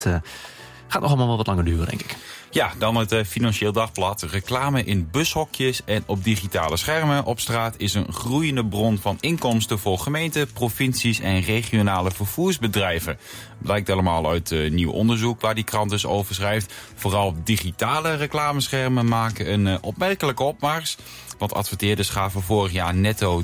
gaat nog allemaal wel wat langer duren, denk ik. Ja, dan het Financieel Dagblad. Reclame in bushokjes en op digitale schermen op straat is een groeiende bron van inkomsten voor gemeenten, provincies en regionale vervoersbedrijven. Blijkt allemaal uit nieuw onderzoek waar die krant dus over schrijft. Vooral digitale reclameschermen maken een opmerkelijke opmars. Want adverteerders gaven vorig jaar netto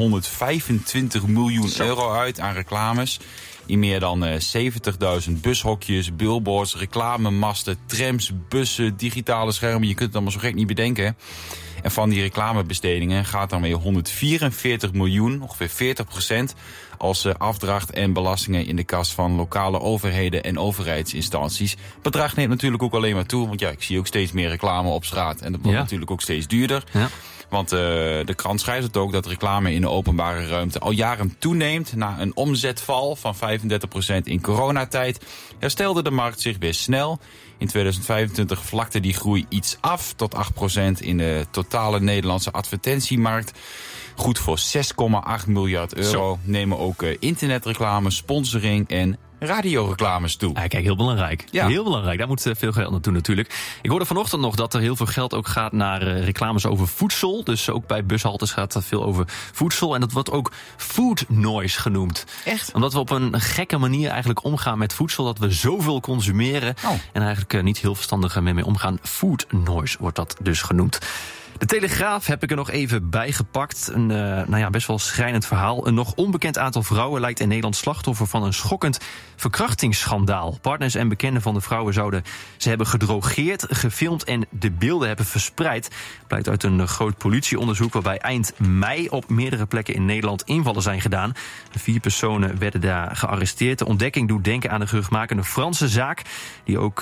325 miljoen euro uit aan reclames. In meer dan 70.000 bushokjes, billboards, reclamemasten, trams, bussen, digitale schermen. Je kunt het allemaal zo gek niet bedenken. En van die reclamebestedingen gaat dan weer 144 miljoen, ongeveer 40%, als afdracht en belastingen in de kas van lokale overheden en overheidsinstanties. Het bedrag neemt natuurlijk ook alleen maar toe, want ja, ik zie ook steeds meer reclame op straat. En dat wordt natuurlijk ook steeds duurder. Ja. Want de krant schrijft het ook dat reclame in de openbare ruimte al jaren toeneemt. Na een omzetval van 35% in coronatijd herstelde de markt zich weer snel. In 2025 vlakte die groei iets af tot 8% in de totale Nederlandse advertentiemarkt. Goed voor 6,8 miljard euro nemen ook internetreclame, sponsoring en radioreclames toe. Ja, kijk, heel belangrijk. Ja. Heel belangrijk. Daar moet veel geld naartoe natuurlijk. Ik hoorde vanochtend nog dat er heel veel geld ook gaat naar reclames over voedsel. Dus ook bij bushaltes gaat het veel over voedsel. En dat wordt ook food noise genoemd. Echt? Omdat we op een gekke manier eigenlijk omgaan met voedsel. Dat we zoveel consumeren. En eigenlijk niet heel verstandig mee omgaan. Food noise wordt dat dus genoemd. De Telegraaf heb ik er nog even bij gepakt. Een best wel schrijnend verhaal. Een nog onbekend aantal vrouwen lijkt in Nederland slachtoffer van een schokkend verkrachtingsschandaal. Partners en bekenden van de vrouwen zouden ze hebben gedrogeerd, gefilmd en de beelden hebben verspreid. Blijkt uit een groot politieonderzoek waarbij eind mei op meerdere plekken in Nederland invallen zijn gedaan. 4 personen werden daar gearresteerd. De ontdekking doet denken aan de geruchtmakende Franse zaak. Die ook,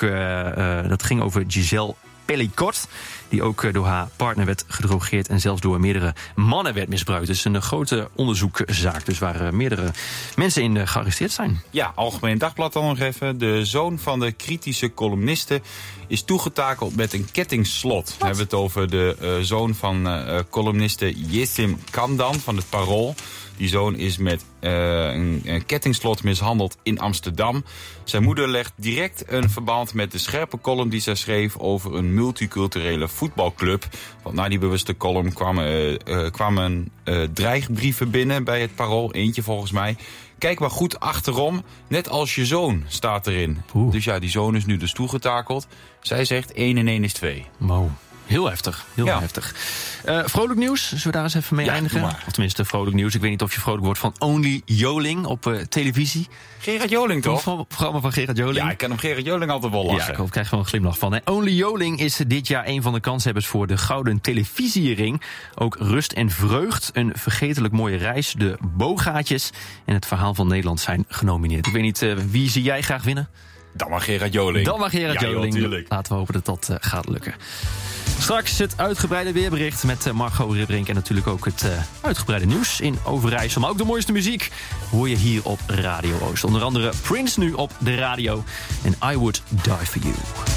dat ging over Giselle Pellicot, die ook door haar partner werd gedrogeerd en zelfs door meerdere mannen werd misbruikt. Dus een grote onderzoekzaak, dus waar meerdere mensen in gearresteerd zijn. Ja, Algemeen Dagblad dan nog even. De zoon van de kritische columniste is toegetakeld met een kettingslot. We hebben het over de zoon van columniste Yesim Kamdan van het Parool. Die zoon is met een kettingslot mishandeld in Amsterdam. Zijn moeder legt direct een verband met de scherpe column die zij schreef over een multiculturele voetbalclub. Want na die bewuste column kwamen dreigbrieven binnen bij het Parool. Eentje volgens mij. Kijk maar goed achterom, net als je zoon staat erin. Dus ja, die zoon is nu dus toegetakeld. Zij zegt 1 en 1 is 2. Wow. Heel heftig, heel heftig. Vrolijk nieuws, zullen we daar eens even mee eindigen? Of tenminste, vrolijk nieuws. Ik weet niet of je vrolijk wordt van Only Joling op televisie. Gerard Joling, toch? Een programma van Gerard Joling. Ja, ik kan hem Gerard Joling altijd wel lachen. Ja, ik krijg gewoon een glimlach van. Only Joling is dit jaar een van de kanshebbers voor de Gouden Televisiering. Ook Rust en Vreugd, een vergetelijk mooie reis, de Bogaatjes en het verhaal van Nederland zijn genomineerd. Ik weet niet, wie zie jij graag winnen? Dan maar Gerard Joling. Dan maar Gerard Joling. Joh, laten we hopen dat dat gaat lukken. Straks het uitgebreide weerbericht met Margot Ribbrink en natuurlijk ook het uitgebreide nieuws in Overijssel. Maar ook de mooiste muziek hoor je hier op Radio Oost. Onder andere Prince nu op de radio en I Would Die For You.